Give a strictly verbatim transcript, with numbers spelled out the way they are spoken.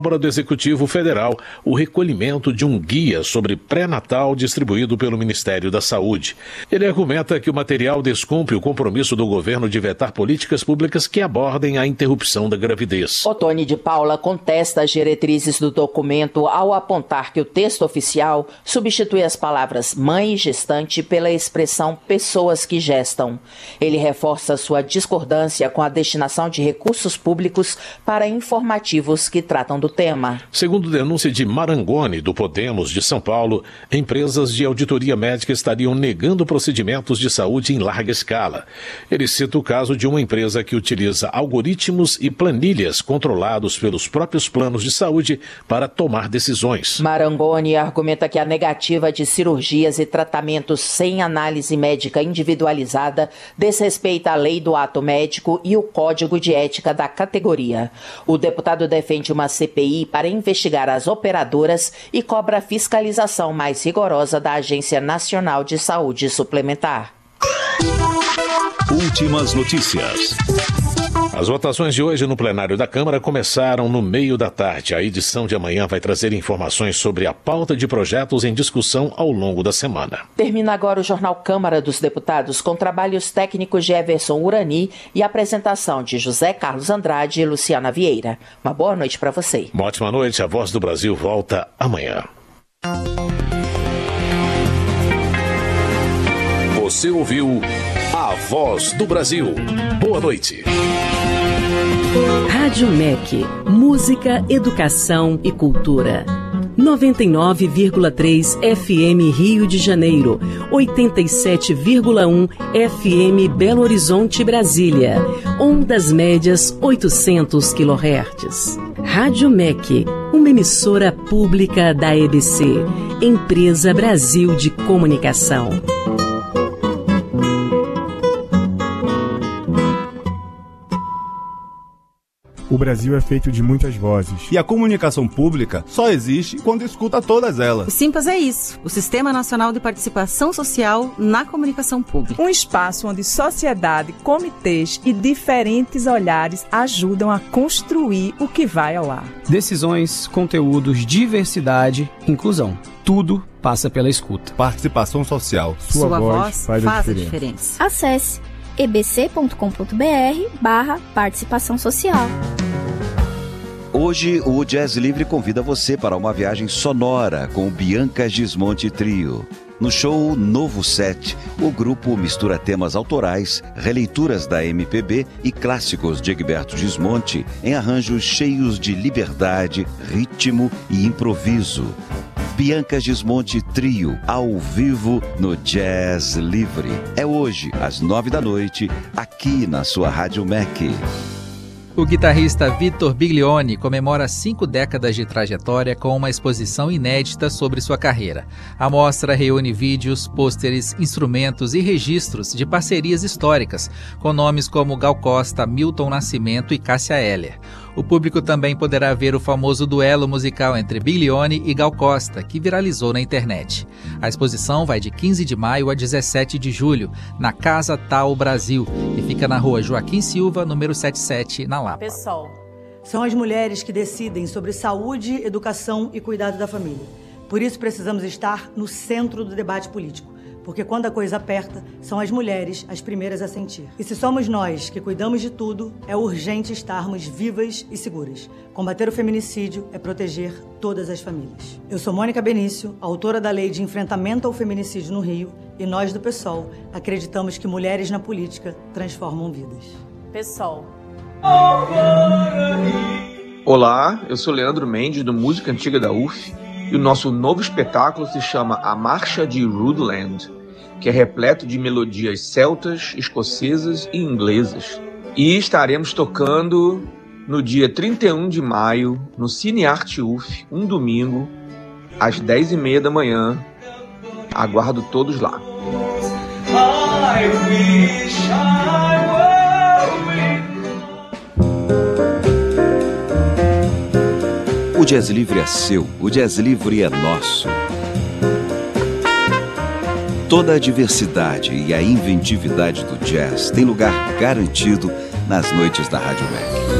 Câmara do Executivo Federal o recolhimento de um guia sobre pré-natal distribuído pelo Ministério da Saúde. Ele argumenta que o material descumpre o compromisso do governo de vetar políticas públicas que abordem a interrupção da gravidez. Ottoni de Paula contesta as diretrizes do documento ao apontar que o texto oficial substitui as palavras mãe e gestante pela expressão pessoas que gestam. Ele reforça sua discordância com a destinação de recursos públicos para informativos que tratam do tema. Segundo denúncia de Marangoni, do Podemos de São Paulo, empresas de auditoria médica estariam negando procedimentos de saúde em larga escala. Ele cita o caso de uma empresa que utiliza algoritmos e planilhas controlados pelos próprios planos de saúde para tomar decisões. Marangoni argumenta que a negativa de cirurgias e tratamentos sem análise médica individualizada desrespeita a lei do ato médico e o código de ética da categoria. O deputado defende uma C P I para investigar as operadoras e cobra a fiscalização mais rigorosa da Agência Nacional de Saúde Suplementar. Últimas notícias. As votações de hoje no plenário da Câmara começaram no meio da tarde. A edição de amanhã vai trazer informações sobre a pauta de projetos em discussão ao longo da semana. Termina agora o Jornal Câmara dos Deputados com trabalhos técnicos de Everson Urani e apresentação de José Carlos Andrade e Luciana Vieira. Uma boa noite para você. Uma ótima noite. A Voz do Brasil volta amanhã. Você ouviu A Voz do Brasil. Boa noite. Rádio M E C, música, educação e cultura. noventa e nove vírgula três F M Rio de Janeiro, oitenta e sete vírgula um F M Belo Horizonte, Brasília. Ondas médias oitocentos quilohertz. Rádio M E C, uma emissora pública da E B C, Empresa Brasil de Comunicação. O Brasil é feito de muitas vozes. E a comunicação pública só existe quando escuta todas elas. O Simpas é isso, o Sistema Nacional de Participação Social na Comunicação Pública. Um espaço onde sociedade, comitês e diferentes olhares ajudam a construir o que vai ao ar. Decisões, conteúdos, diversidade, inclusão. Tudo passa pela escuta. Participação social. Sua, Sua voz, voz faz, faz a, diferença. a diferença. Acesse e b c ponto com ponto b r barra participação social. Hoje, o Jazz Livre convida você para uma viagem sonora com o Bianca Gismonti Trio. No show Novo Set, o grupo mistura temas autorais, releituras da M P B e clássicos de Egberto Gismonti em arranjos cheios de liberdade, ritmo e improviso. Bianca Gismonti Trio, ao vivo no Jazz Livre. É hoje, às nove da noite, aqui na sua Rádio M E C. O guitarrista Vitor Biglione comemora cinco décadas de trajetória com uma exposição inédita sobre sua carreira. A mostra reúne vídeos, pôsteres, instrumentos e registros de parcerias históricas, com nomes como Gal Costa, Milton Nascimento e Cássia Eller. O público também poderá ver o famoso duelo musical entre Biglione e Gal Costa, que viralizou na internet. A exposição vai de quinze de maio a dezessete de julho, na Casa Tal Brasil, e fica na rua Joaquim Silva, número setenta e sete, na Lapa. Pessoal, são as mulheres que decidem sobre saúde, educação e cuidado da família. Por isso precisamos estar no centro do debate político. Porque quando a coisa aperta, são as mulheres as primeiras a sentir. E se somos nós que cuidamos de tudo, é urgente estarmos vivas e seguras. Combater o feminicídio é proteger todas as famílias. Eu sou Mônica Benício, autora da Lei de Enfrentamento ao Feminicídio no Rio, e nós do PSOL acreditamos que mulheres na política transformam vidas. PSOL. Olá, eu sou Leandro Mendes, do Música Antiga da U F. E o nosso novo espetáculo se chama A Marcha de Rhuddlan, que é repleto de melodias celtas, escocesas e inglesas. E estaremos tocando no dia trinta e um de maio, no Cine Arte U F, um domingo, às dez e meia da manhã. Aguardo todos lá. I wish I were with... O Jazz Livre é seu, o Jazz Livre é nosso. Toda a diversidade e a inventividade do jazz tem lugar garantido nas noites da Rádio M E C.